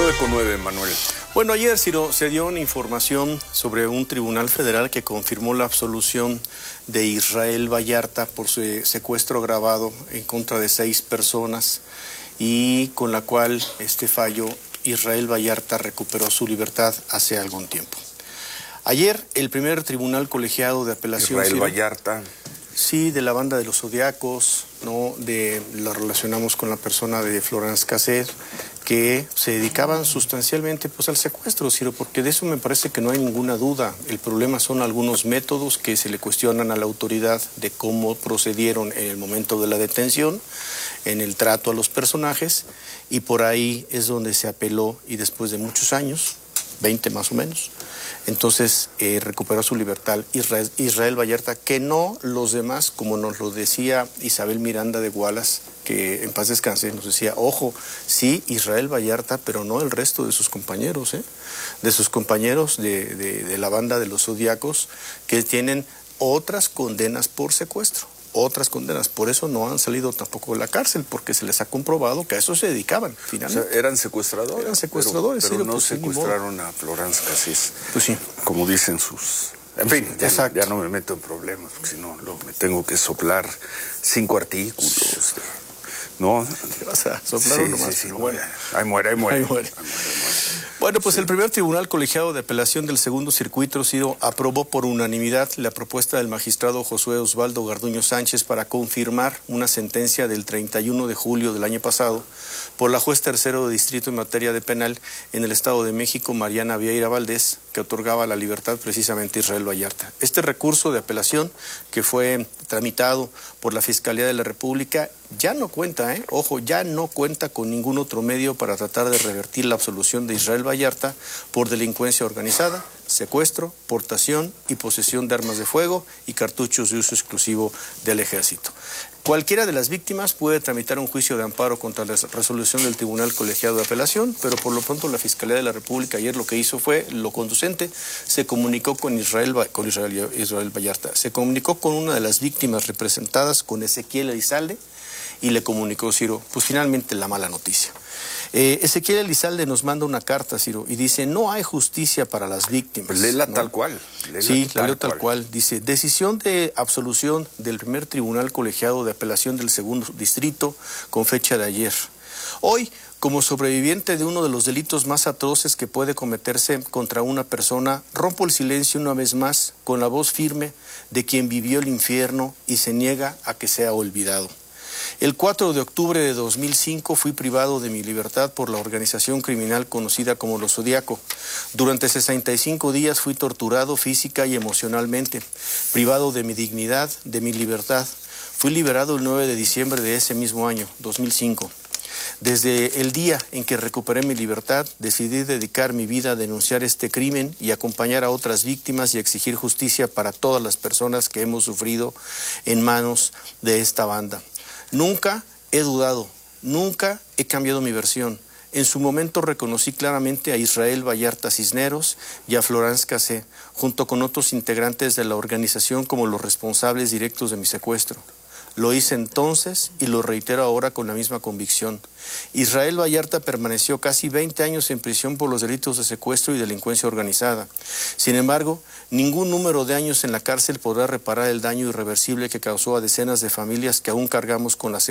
9:09, Manuel. Bueno, ayer, Ciro, se dio una información sobre un tribunal federal que confirmó la absolución de Israel Vallarta por su secuestro agravado en contra de 6 personas y con la cual este fallo Israel Vallarta recuperó su libertad hace algún tiempo. Ayer el primer tribunal colegiado de apelación... Israel Ciro, Vallarta. Sí, de la banda de los Zodiacos, ¿no? Lo relacionamos con la persona de Florence Cassé, que se dedicaban sustancialmente pues al secuestro, Ciro, porque de eso me parece que no hay ninguna duda. El problema son algunos métodos que se le cuestionan a la autoridad de cómo procedieron en el momento de la detención, en el trato a los personajes, y por ahí es donde se apeló y después de muchos años, 20 más o menos, entonces recuperó su libertad Israel Vallarta, que no los demás, como nos lo decía Isabel Miranda de Wallace, que en paz descanse, nos decía, ojo, sí, Israel Vallarta, pero no el resto de sus compañeros, de sus compañeros de la banda de los Zodiacos, que tienen otras condenas por secuestro. Otras condenas, por eso no han salido tampoco de la cárcel, porque se les ha comprobado que a eso se dedicaban, finalmente. O sea, eran secuestradores. Eran secuestradores, pero sí, no pues, secuestraron a Florence Cassé. Pues sí. Como dicen sus... En fin, Exacto. Ya no me meto en problemas, porque si no, me tengo que soplar 5 artículos. ¿No? ¿Te vas a soplar uno más? Sí, bueno. Ahí muere. Bueno, pues el primer tribunal colegiado de apelación del segundo circuito aprobó por unanimidad la propuesta del magistrado Josué Osvaldo Garduño Sánchez para confirmar una sentencia del 31 de julio del año pasado por la juez tercero de distrito en materia de penal en el Estado de México, Mariana Vieira Valdés, que otorgaba la libertad precisamente a Israel Vallarta. Este recurso de apelación que fue tramitado por la Fiscalía de la República ya no cuenta, ya no cuenta con ningún otro medio para tratar de revertir la absolución de Israel Vallarta por delincuencia organizada, secuestro, portación y posesión de armas de fuego y cartuchos de uso exclusivo del Ejército. Cualquiera de las víctimas puede tramitar un juicio de amparo contra la resolución del Tribunal Colegiado de Apelación, pero por lo pronto la Fiscalía de la República ayer lo que hizo fue lo conducente, se comunicó con Israel Vallarta, se comunicó con una de las víctimas representadas, con Ezequiel Elizalde, y le comunicó, Ciro, pues finalmente la mala noticia. Ezequiel Elizalde nos manda una carta, Ciro, y dice, no hay justicia para las víctimas. Pues léela, ¿no? tal cual. Sí, la leo tal cual. Dice, decisión de absolución del primer tribunal colegiado de apelación del segundo distrito con fecha de ayer. Hoy, como sobreviviente de uno de los delitos más atroces que puede cometerse contra una persona, rompo el silencio una vez más con la voz firme de quien vivió el infierno y se niega a que sea olvidado. El 4 de octubre de 2005 fui privado de mi libertad por la organización criminal conocida como Los Zodiaco. Durante 65 días fui torturado física y emocionalmente, privado de mi dignidad, de mi libertad. Fui liberado el 9 de diciembre de ese mismo año, 2005. Desde el día en que recuperé mi libertad, decidí dedicar mi vida a denunciar este crimen y acompañar a otras víctimas y exigir justicia para todas las personas que hemos sufrido en manos de esta banda. Nunca he dudado, nunca he cambiado mi versión. En su momento reconocí claramente a Israel Vallarta Cisneros y a Florence Cassé, junto con otros integrantes de la organización como los responsables directos de mi secuestro. Lo hice entonces y lo reitero ahora con la misma convicción. Israel Vallarta permaneció casi 20 años en prisión por los delitos de secuestro y delincuencia organizada. Sin embargo, ningún número de años en la cárcel podrá reparar el daño irreversible que causó a decenas de familias que aún cargamos con la